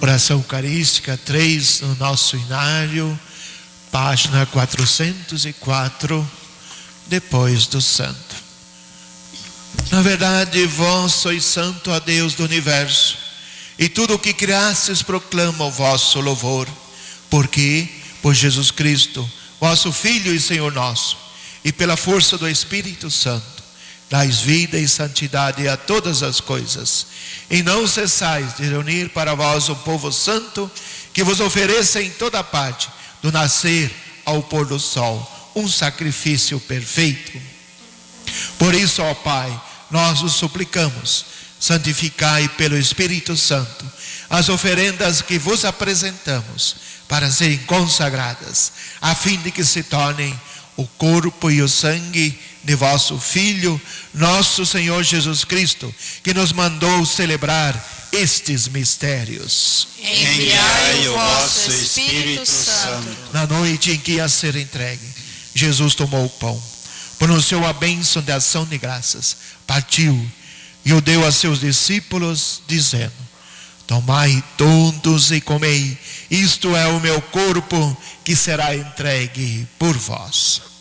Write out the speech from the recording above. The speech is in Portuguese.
Oração Eucarística 3 no nosso inário, página 404, depois do santo. Na verdade, vós sois santo, ó Deus do universo, e tudo o que criastes proclama o vosso louvor, porque, por Jesus Cristo, vosso Filho e Senhor nosso, e pela força do Espírito Santo, dais vida e santidade a todas as coisas, e não cessais de reunir para vós um povo santo, que vos ofereça em toda parte, do nascer ao pôr do sol, um sacrifício perfeito. Por isso, ó Pai, nós os suplicamos, santificai pelo Espírito Santo as oferendas que vos apresentamos, para serem consagradas, a fim de que se tornem o corpo e o sangue de vosso Filho, nosso Senhor Jesus Cristo, que nos mandou celebrar estes mistérios. Enviai o vosso Espírito Santo. Na noite em que ia ser entregue, Jesus tomou o pão, pronunciou a bênção de ação de graças, partiu e o deu a seus discípulos, dizendo: tomai todos e comei, isto é o meu corpo que será entregue por vós.